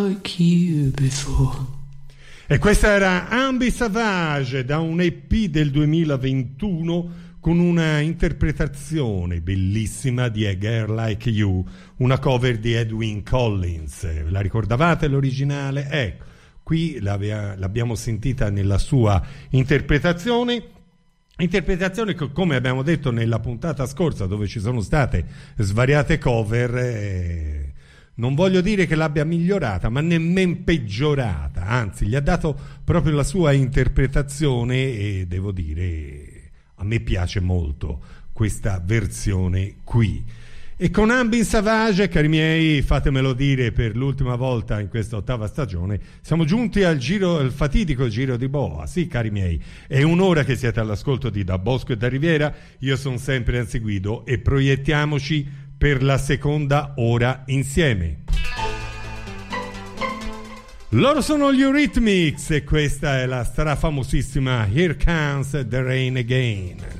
like you before. E questa era Ambi Savage da un EP del 2021 con una interpretazione bellissima di A Girl Like You, una cover di Edwyn Collins. La ricordavate l'originale? Ecco, qui l'abbiamo sentita nella sua interpretazione che, come abbiamo detto nella puntata scorsa, dove ci sono state svariate cover, non voglio dire che l'abbia migliorata, ma nemmeno peggiorata, anzi gli ha dato proprio la sua interpretazione e devo dire a me piace molto questa versione qui. E con Ambi Savage, cari miei, fatemelo dire per l'ultima volta in questa 8ª stagione, siamo giunti al fatidico giro di boa. Sì, cari miei, è un'ora che siete all'ascolto di Da Bosco e da Riviera. Io sono sempre Anzi Guido e proiettiamoci per la seconda ora insieme. Loro sono gli Eurythmics e questa è la strafamosissima Here Comes the Rain Again.